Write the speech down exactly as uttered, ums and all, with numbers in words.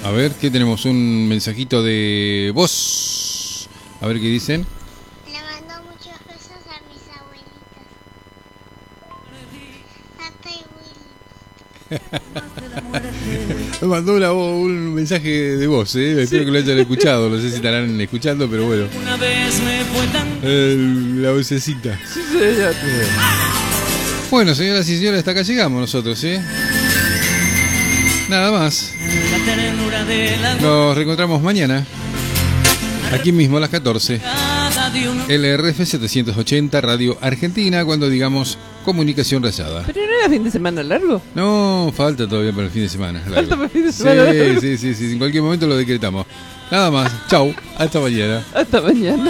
A ver, ¿qué tenemos? Un mensajito de voz. A ver qué dicen. Le mando muchos besos a mis abuelitas. Tata y Willy. Me mandó una, un mensaje de voz, ¿eh? Sí. Espero que lo hayan escuchado. No sé si estarán escuchando, pero bueno. Una vez me fue tan... El, la vocecita. Sí, sí, ya te... Bueno, señoras y señores, hasta acá llegamos nosotros, ¿eh? Nada más. Nos reencontramos mañana. Aquí mismo a las catorce. L R F setecientos ochenta Radio Argentina, cuando digamos comunicación rayada. ¿Pero no era fin de semana largo? No, falta todavía para el fin de semana largo. Falta para el fin de semana sí, largo. Sí, sí, sí, en cualquier momento lo decretamos. Nada más. Chau. Hasta mañana. Hasta mañana.